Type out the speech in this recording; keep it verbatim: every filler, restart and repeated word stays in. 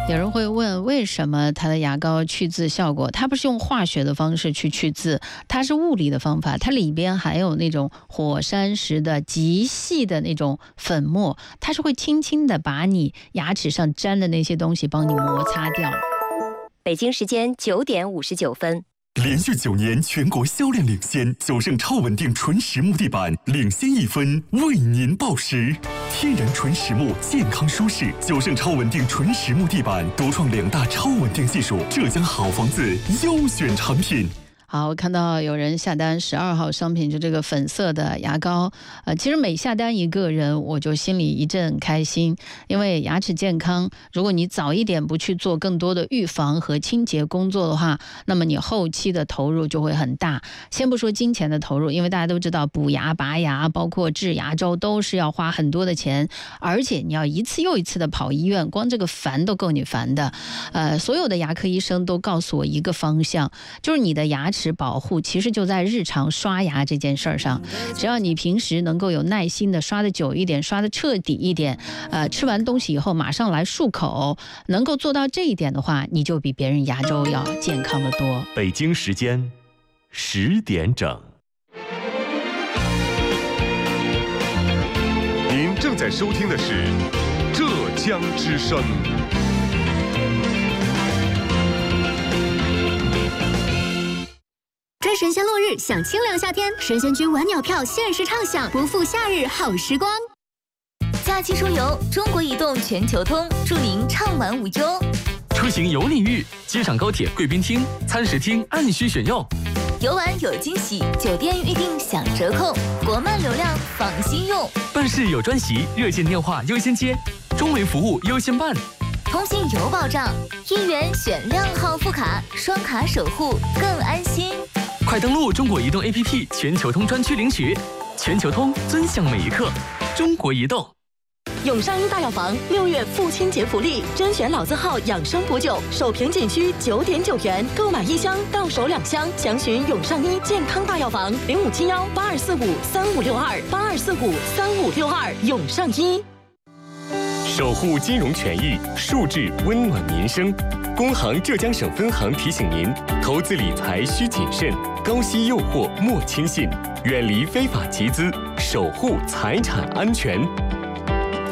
有人会问，为什么它的牙膏去渍效果？它不是用化学的方式去去渍，它是物理的方法，它里边还有那种火山石的极细的那种粉末，它是会轻轻的把你牙齿上沾的那些东西帮你摩擦掉。 北京时间九点五十九分。 连续九年全国销量领先，九盛超稳定纯实木地板领先一分，为您报时。天然纯实木，健康舒适。九盛超稳定纯实木地板独创两大超稳定技术，浙江好房子优选产品。 好，我看到有人下单十二号商品，就这个粉色的牙膏。呃，其实每下单一个人，我就心里一阵开心，因为牙齿健康，如果你早一点不去做更多的预防和清洁工作的话，那么你后期的投入就会很大。先不说金钱的投入，因为大家都知道补牙、拔牙，包括治牙周都是要花很多的钱，而且你要一次又一次的跑医院，光这个烦都够你烦的。呃，所有的牙科医生都告诉我一个方向，就是你的牙齿保护其实就在日常刷牙这件事儿上，只要你平时能够有耐心的刷的久一点，刷的彻底一点，呃，吃完东西以后马上来漱口，能够做到这一点的话，你就比别人牙周要健康的多。 北京时间十点整， 您正在收听的是浙江之声。 追神仙落日，享清凉夏天，神仙居晚鸟票限时畅享，不负夏日好时光。 假期出游，中国移动全球通，祝您畅玩无忧。 出行有礼遇，机场高铁贵宾厅、餐食厅按需选用。 游玩有惊喜，酒店预订享折扣，国漫流量放心用。 办事有专席，热线电话优先接，中维服务优先办。 通信有保障，一元选靓号副卡，双卡守护更安心。 快登录中国移动 A P P 全球通专区领取，全球通尊享每一刻。中国移动。 永上医大药房六月父亲节福利，甄选老字号养生补酒，首瓶仅需九点九元，购买一箱到手两箱。详询永上医健康大药房零五七幺八二四五三五六二八二四五三五六二。永上医。 守护金融权益，树质温暖民生。工行浙江省分行提醒您：投资理财需谨慎，高息诱惑莫轻信，远离非法集资，守护财产安全。